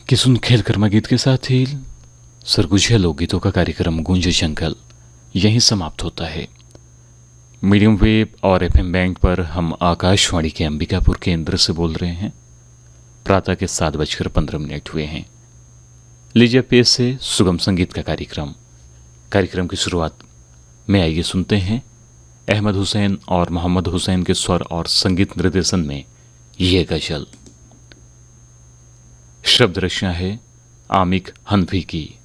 कि सुन खेल कर्मा गीत के साथ ही सरगुजिया लोकगीतों का कार्यक्रम गूंज जंगल यहीं समाप्त होता है। मीडियम वेव और एफएम बैंड पर हम आकाशवाणी के अंबिकापुर केंद्र से बोल रहे हैं। प्रातः के 7:15 हुए हैं। लीजिए पेश से सुगम संगीत का कार्यक्रम की शुरुआत में आइए सुनते हैं अहमद हुसैन और मोहम्मद हुसैन के स्वर और संगीत निर्देशन में ये गजल। शब्द रचना है आमिक हनफी की।